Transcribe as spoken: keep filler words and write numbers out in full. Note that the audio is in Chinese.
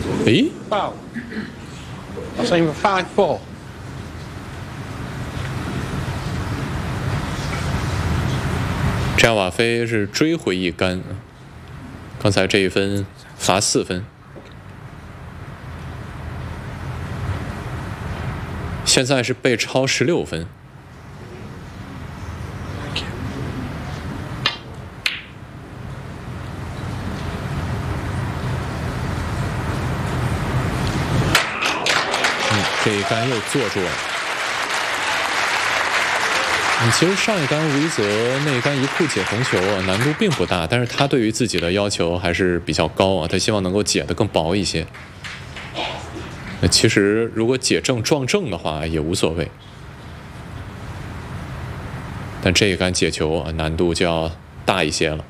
诶， Foul. That's even five four. 这样瓦菲是追回一杆，刚才这一分罚四分，现在是被超十六分。嗯，这一杆又坐住了。嗯，其实上一杆吴一泽那一杆一库解红球啊，难度并不大，但是他对于自己的要求还是比较高啊，他希望能够解得更薄一些。那其实如果解正撞正的话也无所谓，但这一杆解球啊难度就要大一些了。